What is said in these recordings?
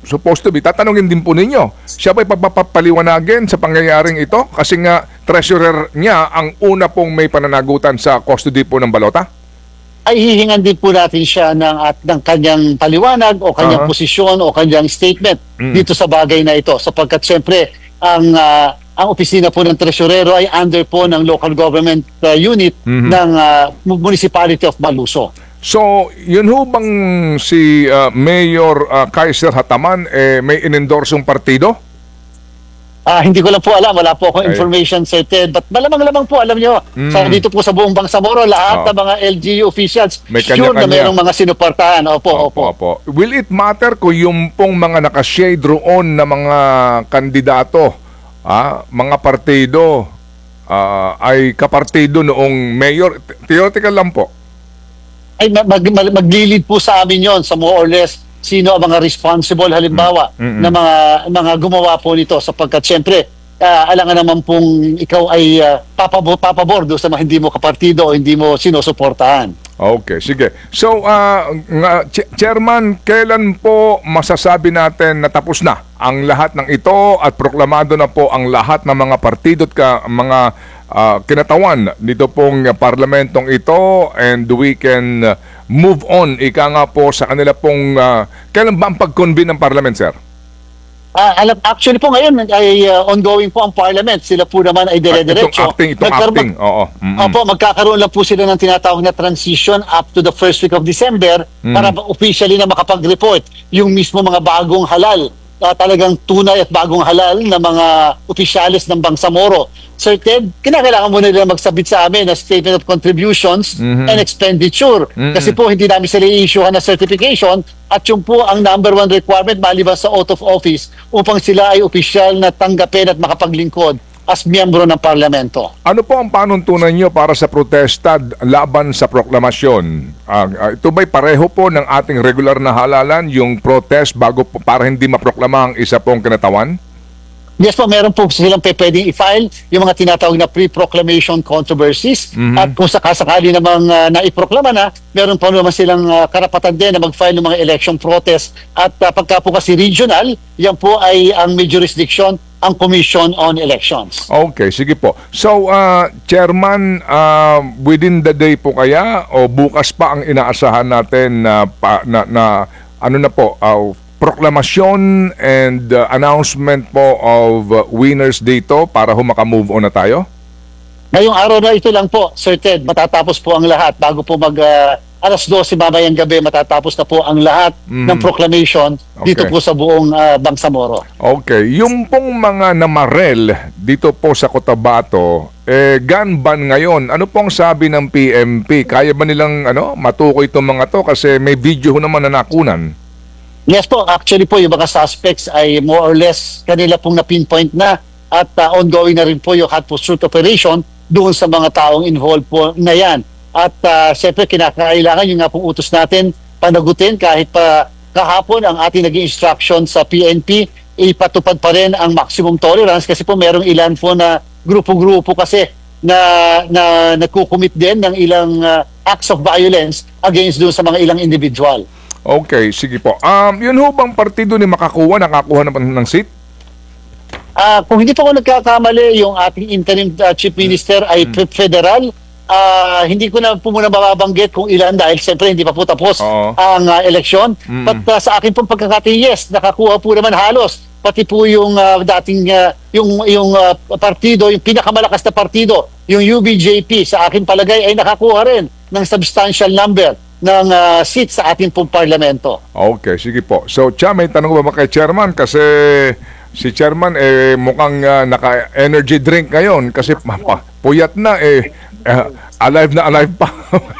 supposed to be, tatanungin din po ninyo. Siya ba'y pagpapaliwanagin sa pangyayaring ito? Kasi nga, treasurer niya ang una pong may pananagutan sa custody po ng balota? Ay hihingan din po natin siya ng kanyang paliwanag o kanyang posisyon o kanyang statement dito sa bagay na ito. Sapagkat siyempre, ang opisina po ng tresurero ay under po ng local government unit ng Municipality of Maluso. So, yun ho bang si Mayor Kaiser Hataman may inendorsong partido? Hindi ko lang po alam, wala po akong information, Sir Ted, but malamang po, alam nyo, dito po sa buong Bangsamoro, lahat ng mga LGU officials, may sure na mayroong mga sinuportahan. Opo. Will it matter kung yung pong mga nakashade roon na mga kandidato, mga partido, ay kapartido noong mayor? Theoretical lang po. Ay maglilid po sa amin yon sa more or less sino ang mga responsible halimbawa na mga gumawa po nito, sapagkat siyempre alangan naman pong ikaw ay papabor doon sa mga hindi mo kapartido o hindi mo sinusuportahan. Okay, sige. So, Chairman, kailan po masasabi natin na tapos na ang lahat ng ito at proklamado na po ang lahat ng mga partido at mga kinatawan dito pong parlamentong ito, and we can move on, ika nga po, sa kanila pong kailan ba ang pag-convene ng parliament, sir? Actually po ngayon ay ongoing po ang parliament. Sila po naman ay dire-diretso. Itong acting. Opo, magkakaroon lang po sila ng tinatawag na transition up to the first week of December para officially na makapag-report yung mismo mga bagong halal, talagang tunay at bagong halal na mga opisyalis ng Bangsamoro. Sir Ted, kinakailangan muna nila magsabit sa amin na statement of contributions and expenditure. Kasi po hindi namin sila i-issuehan na certification, at yung po ang number one requirement maliban sa oath of office upang sila ay opisyal na tanggapin at makapaglingkod as miyembro ng parlamento. Ano po ang panuntunan nyo para sa protesta laban sa proklamasyon? Ito ba'y pareho po ng ating regular na halalan, yung protest para hindi maproklama ang isa pong kinatawan? Yes po, meron po silang pwedeng i-file yung mga tinatawag na pre-proclamation controversies. At kung sakasakali namang naiproklama na, meron po naman silang karapatan din na mag-file ng mga election protest. At pagka po kasi regional, yan po ay ang may jurisdiction, ang Commission on Elections. Okay, sige po. So, Chairman, within the day po kaya o bukas pa ang inaasahan natin na proklamasyon and announcement po of winners dito para maka-move on na tayo? Ngayong araw na ito lang po, Sir Ted, matatapos po ang lahat. Bago po alas 12 mamayang gabi, matatapos na po ang lahat ng proclamation dito po sa buong Bangsamoro. Okay. Yung pong mga namarel dito po sa Cotabato, gun ban ngayon, ano pong sabi ng PMP? Kaya ba nilang matukoy itong mga to? Kasi may video naman na nakunan. Yes po, actually po yung mga suspects ay more or less kanila pong na-pinpoint na, at ongoing na rin po yung hot pursuit operation doon sa mga taong involved po na yan. At siyempre kinakailangan yung nga pong utos natin panagutin kahit pa kahapon ang ating naging instruction sa PNP, ipatupad pa rin ang maximum tolerance kasi po merong ilan po na grupo-grupo kasi na nagkukumit din ng ilang acts of violence against doon sa mga ilang individual. Okay, sige po. Yun ho bang partido ni nakakuha ng seat? Kung hindi pa ako nagkakamali, yung ating interim chief minister ay federal. Hindi ko na po muna mababanggit kung ilan dahil siyempre hindi pa po tapos ang eleksyon. But sa akin pong pagkakating, yes, nakakuha po naman halos. Pati po yung dating yung partido, yung pinakamalakas na partido, yung UBJP, sa akin palagay ay nakakuha rin ng substantial number ng seats sa ating pong parlamento. Okay, sige po. So, may tanong ba kay Chairman? Kasi si Chairman mukhang naka-energy drink ngayon kasi puyat na alive na alive pa.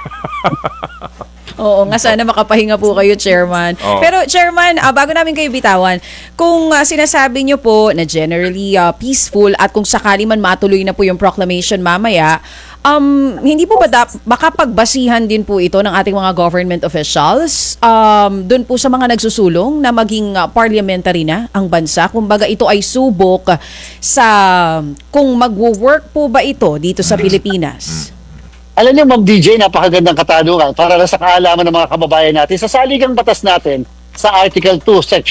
Oo nga, sana makapahinga po kayo, Chairman. Pero Chairman, bago namin kayo bitawan, kung sinasabi nyo po na generally peaceful at kung sakali man matuloy na po yung proclamation mamaya, hindi po ba makapagbasihan din po ito ng ating mga government officials doon po sa mga nagsusulong na maging parliamentary na ang bansa? Kumbaga ito ay subok sa kung magwo-work po ba ito dito sa Pilipinas? Alam niyo, Ma'am DJ, napakagandang katanungan para sa kaalaman ng mga kababayan natin. Sa saligang batas natin, sa Article 2, Section